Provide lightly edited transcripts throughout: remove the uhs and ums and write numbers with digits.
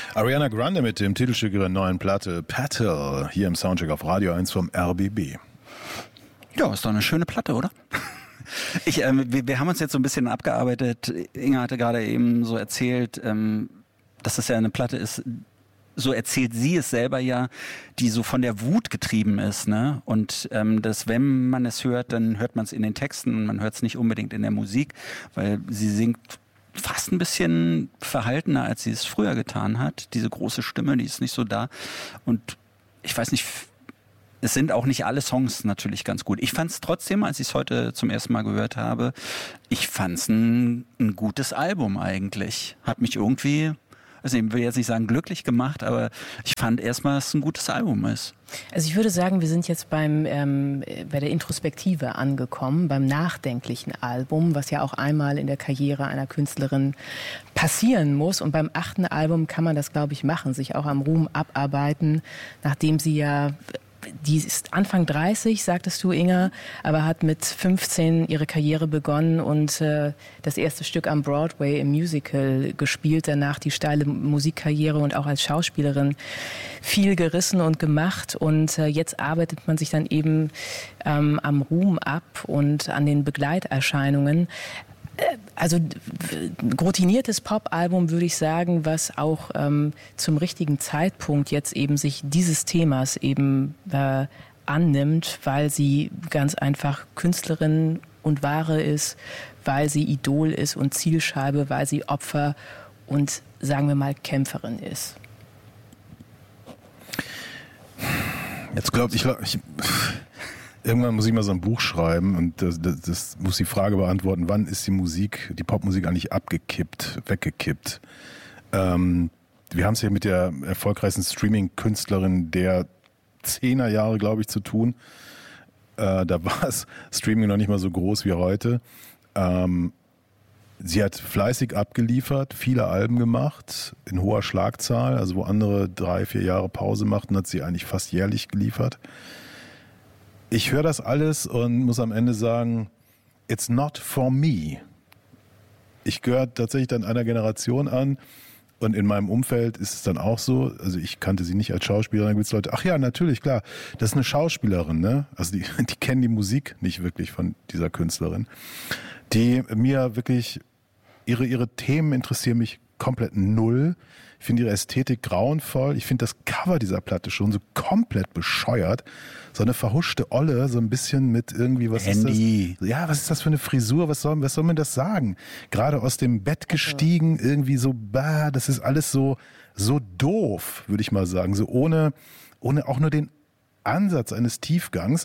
Ariana Grande mit dem Titelstück ihrer neuen Platte Petal hier im Soundcheck auf Radio 1 vom RBB. Ja, ist doch eine schöne Platte, oder? Wir haben uns jetzt so ein bisschen abgearbeitet. Inga hatte gerade eben so erzählt, dass das ja eine Platte ist, so erzählt sie es selber ja, die so von der Wut getrieben ist, ne? Und dass, wenn man es hört, dann hört man es in den Texten und man hört es nicht unbedingt in der Musik, weil sie singt fast ein bisschen verhaltener, als sie es früher getan hat. Diese große Stimme, die ist nicht so da. Und ich weiß nicht, es sind auch nicht alle Songs natürlich ganz gut. Ich fand es trotzdem, als ich es heute zum ersten Mal gehört habe, ich fand es ein gutes Album eigentlich. Hat mich irgendwie, also ich will jetzt nicht sagen glücklich gemacht, aber ich fand erstmal, dass es ein gutes Album ist. Also ich würde sagen, wir sind jetzt bei der Introspektive angekommen, beim nachdenklichen Album, was ja auch einmal in der Karriere einer Künstlerin passieren muss. Und beim 8. Album kann man das, glaube ich, machen, sich auch am Ruhm abarbeiten, nachdem sie ja... Die ist Anfang 30, sagtest du, Inga, aber hat mit 15 ihre Karriere begonnen und das erste Stück am Broadway im Musical gespielt, danach die steile Musikkarriere und auch als Schauspielerin viel gerissen und gemacht. Und jetzt arbeitet man sich dann eben am Ruhm ab und an den Begleiterscheinungen. Also routiniertes Pop-Album, würde ich sagen, was auch zum richtigen Zeitpunkt jetzt eben sich dieses Themas eben annimmt, weil sie ganz einfach Künstlerin und Ware ist, weil sie Idol ist und Zielscheibe, weil sie Opfer und, sagen wir mal, Kämpferin ist. Jetzt glaube ich, irgendwann muss ich mal so ein Buch schreiben und das muss die Frage beantworten, wann ist die Popmusik eigentlich weggekippt? Wir haben es hier mit der erfolgreichsten Streaming-Künstlerin der 10er Jahre, glaube ich, zu tun. Da war das Streaming noch nicht mal so groß wie heute. Sie hat fleißig abgeliefert, viele Alben gemacht, in hoher Schlagzahl. Also wo andere 3-4 Jahre Pause machten, hat sie eigentlich fast jährlich geliefert. Ich höre das alles und muss am Ende sagen, it's not for me. Ich gehöre tatsächlich dann einer Generation an und in meinem Umfeld ist es dann auch so, also ich kannte sie nicht als Schauspielerin, da gibt es Leute, ach ja, natürlich, klar, das ist eine Schauspielerin, ne? Also die kennen die Musik nicht wirklich von dieser Künstlerin, die mir wirklich, ihre Themen interessieren mich komplett null. Ich finde ihre Ästhetik grauenvoll. Ich finde das Cover dieser Platte schon so komplett bescheuert. So eine verhuschte Olle, so ein bisschen mit irgendwie, was Handy. ist das? Ja, was ist das für eine Frisur? Was soll man das sagen? Gerade aus dem Bett gestiegen, irgendwie so, das ist alles so doof, würde ich mal sagen. So ohne auch nur den Ansatz eines Tiefgangs.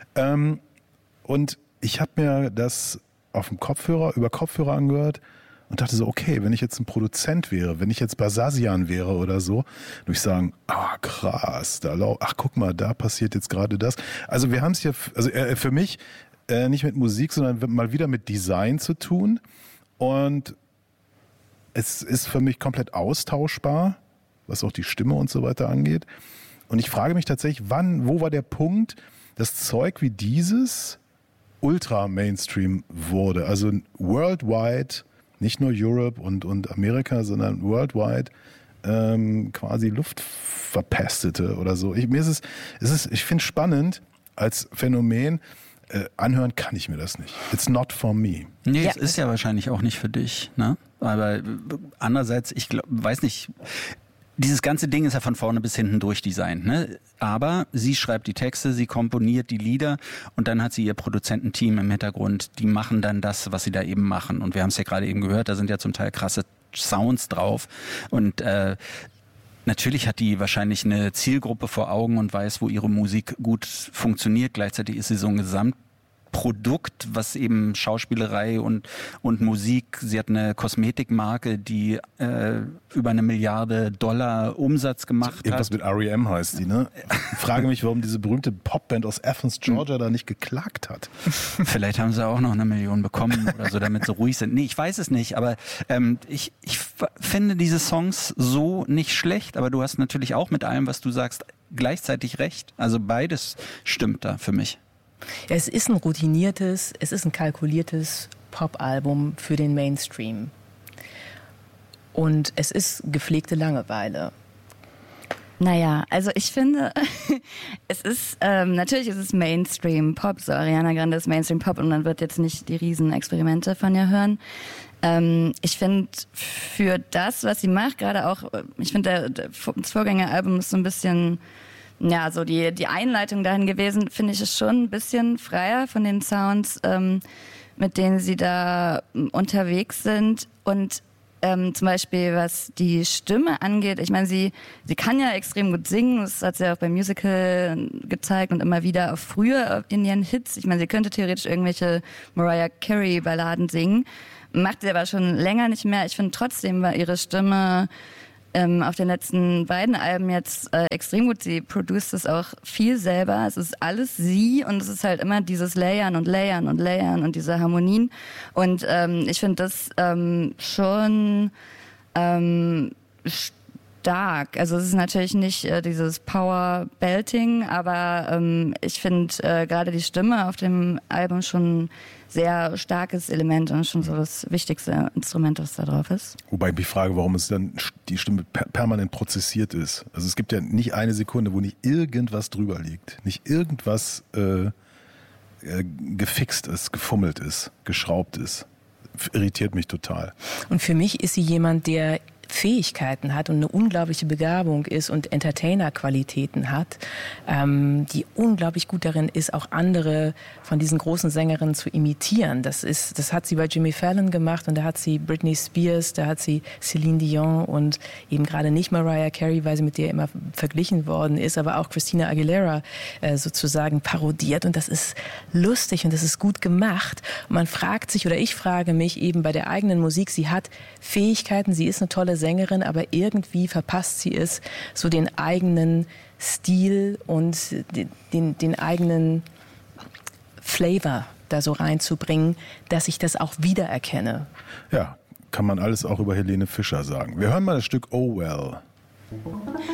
Und ich habe mir das über Kopfhörer angehört und dachte so, okay, wenn ich jetzt ein Produzent wäre, wenn ich jetzt Basasian wäre oder so, würde ich sagen, krass, guck mal, da passiert jetzt gerade das. Also wir haben es hier, für mich nicht mit Musik, sondern mal wieder mit Design zu tun und es ist für mich komplett austauschbar, was auch die Stimme und so weiter angeht. Und ich frage mich tatsächlich, wo war der Punkt, dass Zeug wie dieses Ultra-Mainstream wurde, also worldwide, nicht nur Europe und Amerika, sondern worldwide quasi Luft verpestete oder so. Ich finde es spannend als Phänomen. Anhören kann ich mir das nicht. It's not for me. Nee, es ist ja wahrscheinlich auch nicht für dich, ne? Aber andererseits, weiß nicht, dieses ganze Ding ist ja von vorne bis hinten durchdesignt, ne? Aber sie schreibt die Texte, sie komponiert die Lieder und dann hat sie ihr Produzententeam im Hintergrund, die machen dann das, was sie da eben machen. Und wir haben es ja gerade eben gehört, da sind ja zum Teil krasse Sounds drauf. Und natürlich hat die wahrscheinlich eine Zielgruppe vor Augen und weiß, wo ihre Musik gut funktioniert. Gleichzeitig ist sie so ein Gesamtprodukt, was eben Schauspielerei und Musik, sie hat eine Kosmetikmarke, die über $1 Milliarde Umsatz gemacht hat. Irgendwas mit R.E.M. heißt die, ne? Ich frage mich, warum diese berühmte Popband aus Athens, Georgia da nicht geklagt hat. Vielleicht haben sie auch noch 1 Million bekommen oder so, damit sie ruhig sind. Nee, ich weiß es nicht, aber ich finde diese Songs so nicht schlecht, aber du hast natürlich auch mit allem, was du sagst, gleichzeitig recht. Also beides stimmt da für mich. Es ist ein routiniertes, es ist ein kalkuliertes Pop-Album für den Mainstream. Und es ist gepflegte Langeweile. Naja, also ich finde, es ist, natürlich ist es Mainstream-Pop, so Ariana Grande ist Mainstream-Pop und man wird jetzt nicht die Riesenexperimente von ihr hören. Ich finde, für das, was sie macht, gerade auch, ich finde, das Vorgängeralbum ist so ein bisschen, ja, so die Einleitung dahin gewesen, finde ich, ist schon ein bisschen freier von den Sounds, mit denen sie da unterwegs sind und zum Beispiel, was die Stimme angeht, ich meine, sie kann ja extrem gut singen, das hat sie auch beim Musical gezeigt und immer wieder auch früher in ihren Hits. Ich meine, sie könnte theoretisch irgendwelche Mariah Carey Balladen singen, macht sie aber schon länger nicht mehr. Ich finde trotzdem war ihre Stimme auf den letzten beiden Alben jetzt extrem gut. Sie produziert es auch viel selber. Es ist alles sie und es ist halt immer dieses Layern und Layern und Layern und diese Harmonien. Und ich finde das schon stark. Also es ist natürlich nicht dieses Power-Belting, aber ich finde gerade die Stimme auf dem Album schon sehr starkes Element und schon so das wichtigste Instrument, was da drauf ist. Wobei ich mich frage, warum es dann die Stimme permanent prozessiert ist. Also es gibt ja nicht eine Sekunde, wo nicht irgendwas drüber liegt. Nicht irgendwas gefixt ist, gefummelt ist, geschraubt ist. Irritiert mich total. Und für mich ist sie jemand, der Fähigkeiten hat und eine unglaubliche Begabung ist und Entertainer-Qualitäten hat, die unglaublich gut darin ist, auch andere von diesen großen Sängerinnen zu imitieren. Das hat sie bei Jimmy Fallon gemacht und da hat sie Britney Spears, da hat sie Celine Dion und eben gerade nicht Mariah Carey, weil sie mit der immer verglichen worden ist, aber auch Christina Aguilera sozusagen parodiert und das ist lustig und das ist gut gemacht. Und man fragt sich oder ich frage mich eben bei der eigenen Musik, sie hat Fähigkeiten, sie ist eine tolle Sängerin, aber irgendwie verpasst sie es, so den eigenen Stil und den eigenen Flavor da so reinzubringen, dass ich das auch wiedererkenne. Ja, kann man alles auch über Helene Fischer sagen. Wir hören mal das Stück Oh Well.